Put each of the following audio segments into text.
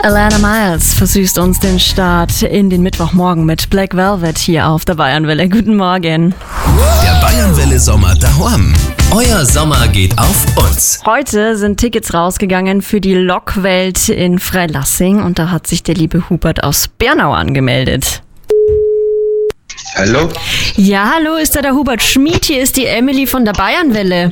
Alana Miles versüßt uns den Start in den Mittwochmorgen mit Black Velvet hier auf der Bayernwelle. Guten Morgen. Der Bayernwelle Sommer daheim. Euer Sommer geht auf uns. Heute sind Tickets rausgegangen für die Lokwelt in Freilassing und da hat sich der liebe Hubert aus Bernau angemeldet. Hallo? Ja, hallo, ist da der Hubert Schmid? Hier ist die Emily von der Bayernwelle.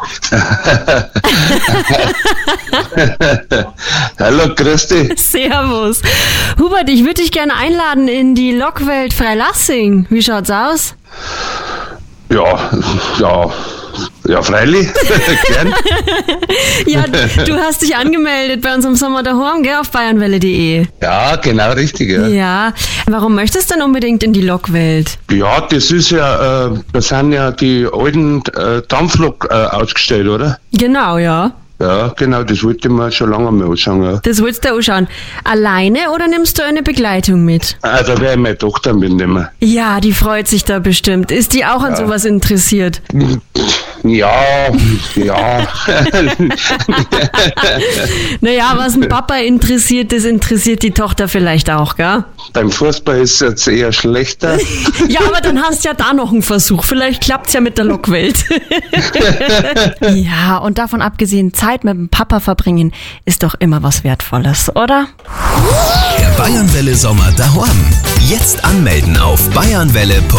Hallo, grüß dich. Servus. Hubert, ich würde dich gerne einladen in die Lokwelt Freilassing. Wie schaut's aus? Ja, freilich. Gern. Ja, du hast dich angemeldet bei uns im Sommer daheim, gell, auf bayernwelle.de. Ja, genau richtig. Ja, Ja, warum möchtest du denn unbedingt in die Lokwelt? ja, das ist ja, da sind ja die alten Dampflok ausgestellt, oder? Genau, ja. Ja, genau, das wollte ich mir schon lange mal anschauen. Ja. Das willst du anschauen. Alleine oder nimmst du eine Begleitung mit? Da werde ich meine Tochter mitnehmen. Ja, die freut sich da bestimmt. Ist die auch an sowas interessiert? Ja. Naja, was ein Papa interessiert, das interessiert die Tochter vielleicht auch, gell? Beim Fußball ist es jetzt eher schlechter. Ja, aber dann hast du ja da noch einen Versuch. Vielleicht klappt's ja mit der Lokwelt. Ja, und davon abgesehen, Zeit mit dem Papa verbringen ist doch immer was Wertvolles, oder? Der Bayernwelle Sommer daheim. Jetzt anmelden auf bayernwelle.de.